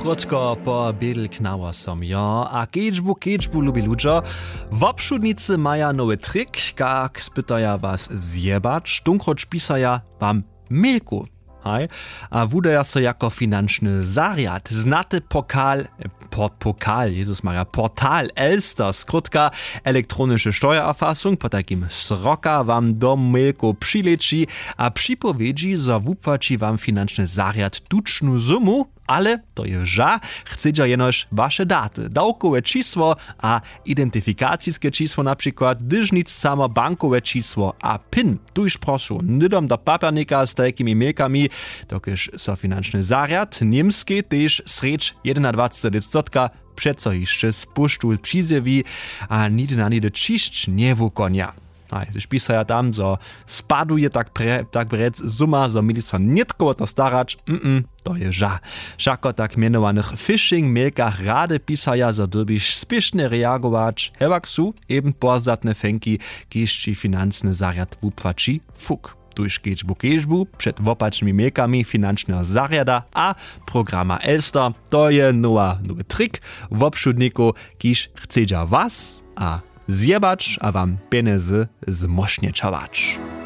Krótko po biedl knała som ja, a kedźbu lubi ludzie. W obszudnicy maja nowy trik, jak spytaja was zjebać, tunkroć pisaja wam milku. Hej, a wudaja se jako financzny zariad, znaty portal Elster, skrótka elektronische Steuererfassung, po takim sroka wam do milku przyleci, a przypowiedzi za wupłaci wam financzny zariad tucznu sumu, ale to je ża, chcecie jenoż wasze daty, dałkowe czisło a identyfikacijskie czisło na przykład, gdyż nic samo bankowe czisło a PIN. Tuż proszę, nydom do papiernika z takimi milkami, dokiż so financzny zariad, niemski też srecz 21% przeco jeszcze spuszczu przyziewi, a nigdy na nidy čišć nie wukonia. A jeśli pisaja tam, że spaduje tak brec suma, że mieli so nitko to starać, to je ża. Szako tak mianowanych phishing mailkach rady pisaja, że dobisz spiesznie reagować, hewak su eben porzatne fenki, kieszci finansny zariad wupłaci fuk. Tuż kedźbu przed wopacznymi mailkami financznego zariada a programa Elster, to je nowy trik w obszudniku, kiż chcecie was a zjebać, a wam pieniędzy zmośnieczować.